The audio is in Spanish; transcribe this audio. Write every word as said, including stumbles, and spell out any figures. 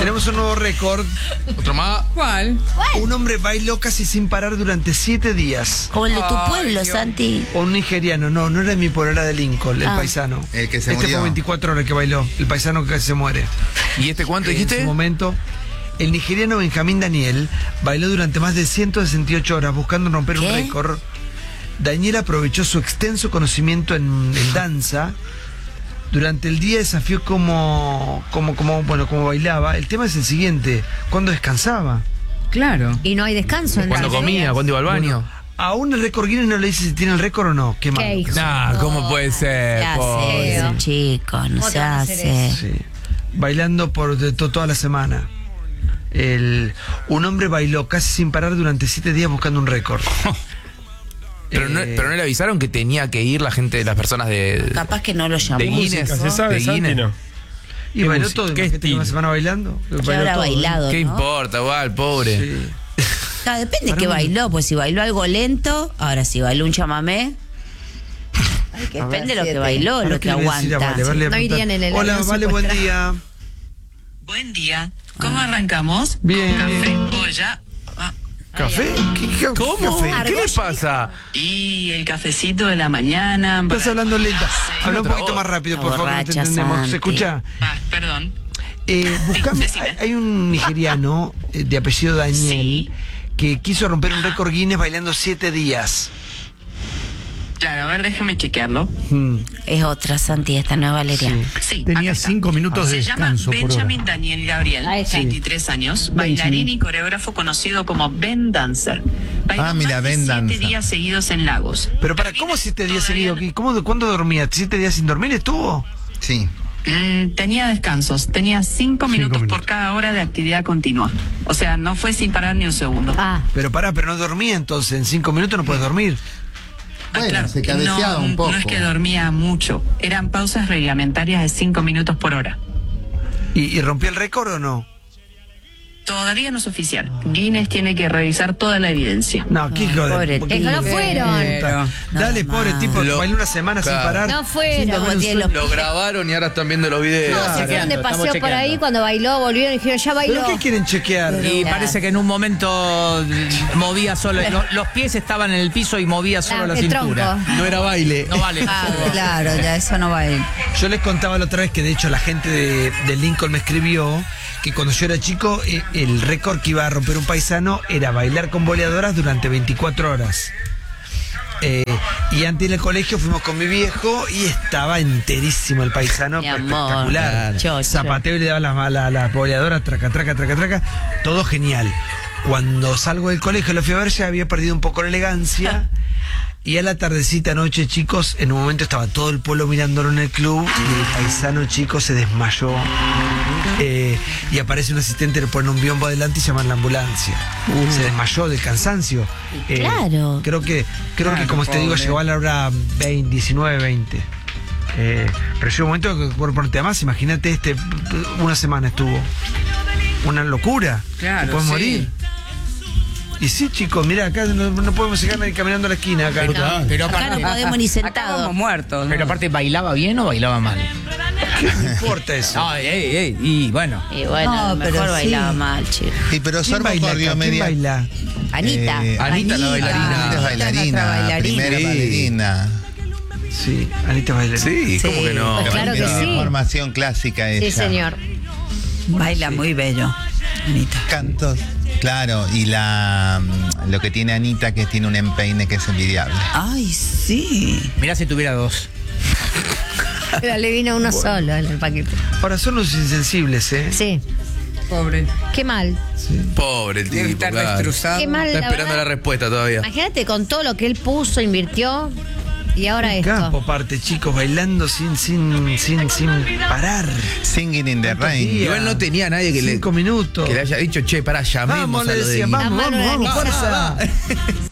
Tenemos un nuevo récord. Otro más. ¿Cuál? Un hombre bailó casi sin parar durante siete días. Como el de tu Ay, pueblo, Dios. Santi. O un nigeriano, no, no era de mi pueblo, era de Lincoln, el Ah. paisano. El que se este murió. fue veinticuatro horas que bailó, el paisano que casi se muere. ¿Y este cuánto En dijiste? su momento, el nigeriano Benjamín Daniel bailó durante más de ciento sesenta y ocho horas buscando romper un ¿Qué? récord. Daniel aprovechó su extenso conocimiento en, en danza. Durante el día desafió cómo, cómo, cómo, bueno, cómo bailaba. El tema es el siguiente, ¿cuándo descansaba? Claro. Y no hay descanso en Cuando siete comía, días. cuando iba al baño. Aún el récord Guinness no le dice si tiene el récord o no. Qué malo. ¿Qué que hijo? sea. Nah, ¿cómo puede ser? Se hace pobre? eso, chicos, no ¿Cómo se te van a hacer hace. Sí. Bailando por de to- toda la semana. El, un hombre bailó casi sin parar durante siete días buscando un récord. Pero, no, Eh, pero no le avisaron que tenía que ir la gente, las personas de. Capaz que no lo llamó. de Guinness. Se sabe, de Santi, Guinness. ¿no? Y ¿Qué bailó música? todo. ¿Qué Imagínate que estilo? una semana bailando. Que Bailó habrá todo, ¿eh? bailado, ¿Qué ¿no? importa, igual, pobre? Sí. Ah, depende de Para qué mí- bailó, pues si bailó algo lento, ahora si bailó un chamamé. Ay, que A ver, depende de lo que siete. bailó, Ahora, lo ¿qué que le voy a decir a aguanta. Vale? Vale, No a irían en el Hola, avión Vale, buen secuestrado. día. Buen día. ¿Cómo arrancamos? Bien, Café, bien. olla ah, ¿Café? ¿Qué, qué, ¿Cómo? qué café? ¿Qué le pasa? y el cafecito de la mañana. Estás hablando lenta. Habla un Otra poquito voz. más rápido, por favor, no te Borracha, entendemos. Santi. ¿Se escucha? Ah, perdón. Eh, buscame- decime. hay, hay un nigeriano eh, de apellido Daniel Sí. que quiso romper un récord Guinness bailando siete días. Claro, a ver, déjame chequearlo. Mm, Es otra, Santi, esta no es Valeria. sí. Sí, Tenía acá está. cinco minutos de Se llama descanso por hora. Benjamin Daniel Gabriel, Ahí está. veintitrés años, bailarín y coreógrafo conocido como Ben Dancer. Bailó Ah, mira, más de Ben siete Dancer. días seguidos en Lagos. Pero para, ¿cómo siete días Todavía seguidos? ¿Y ¿Cómo, ¿Cuándo dormía? ¿Siete días sin dormir estuvo? Sí. Mm, tenía descansos, tenía cinco minutos, minutos. por cada hora de actividad continua. O sea, no fue sin parar ni un segundo. Ah, Pero pará, pero no dormía entonces. En cinco minutos no puedes dormir. Ah, Bueno, se cabeceaba no, un poco. No es que dormía mucho, eran pausas reglamentarias de cinco minutos por hora. ¿Y, y rompió el récord o no? Todavía no es oficial. Guinness tiene que revisar toda la evidencia. No, qué hijo de... pobre qué Es que no hijo de fueron. puta. No, Dale, no, pobre más. tipo, Lo- bailó una semana Claro. sin parar. no Sin fueron. dormir un sueño. Lo grabaron y ahora están viendo los videos. No, se fueron de paseo por ahí cuando bailó, volvieron y dijeron, ya bailó. ¿Pero qué quieren chequear? Y Claro. parece que en un momento movía solo, lo- los pies estaban en el piso y movía solo Ah, la el cintura. tronco. No era baile. No vale. Ah, claro, ya eso no va a ir. Yo les contaba la otra vez que de hecho la gente de, de Lincoln me escribió que cuando yo era chico eh, el récord que iba a romper un paisano era bailar con boleadoras durante veinticuatro horas. Eh, y antes en el colegio fuimos con mi viejo y estaba enterísimo el paisano, Mi amor, espectacular. chocho. Zapateo y le daba las la, la boleadoras, traca, traca, traca, traca, todo genial. Cuando salgo del colegio lo fui a ver, ya había perdido un poco la elegancia. Y a la tardecita noche, chicos, en un momento estaba todo el pueblo mirándolo en el club y el paisano, chico, se desmayó. Eh, y aparece un asistente, le pone un biombo adelante y llaman la ambulancia. Se desmayó del cansancio. Eh, Claro. Creo que, creo que Claro, como te digo, pobre. llegó a la hora veinte, diecinueve, veinte. Eh, pero llegó un momento que, por ponerte a más, imagínate, este, una semana estuvo. Una locura. Claro, Te puedes sí. morir. Y sí, chicos, mira, acá no, no podemos llegar ni caminando a la esquina acá. Pero, pero Acá aparte, no podemos ni Acá sentados. vamos muertos. ¿no? pero aparte, ¿bailaba bien o bailaba mal? ¿Qué me importa eso? No, ey, ey, y bueno. Y bueno, No, mejor pero bailaba sí. mal, chico. Sí, pero ¿Quién Sorbo baila corrió acá? ¿Quién media. baila? Anita. Eh, Anita, la bailarina. Anita es bailarina, nuestra bailarina. primera Sí. bailarina. Sí, Anita baila. Sí, ¿cómo Sí. que no? Pues claro que Tiene sí. formación clásica ella. Sí, señor. Baila muy bello, Anita. Cantos. Claro, y la lo que tiene Anita que tiene un empeine que es envidiable. Ay, sí. Mirá si tuviera dos. Pero le vino uno solo en el paquete. Ahora son los insensibles, ¿eh? Sí. Pobre. Qué mal. Pobre el Debe tipo. estar claro. destrozado. Qué mal. Está la esperando verdad. la respuesta todavía. Imagínate con todo lo que él puso, invirtió y ahora esto. Campo parte, chicos, bailando sin, sin, sin, sin parar. Singing in the ¿Cuántos rain. días? Igual no tenía nadie que le, Cinco minutos. que le haya dicho, che, pará, llamemos Vamos, a le lo de decían, Guinness. vamos, La vamos, mano vamos, organizada. fuerza.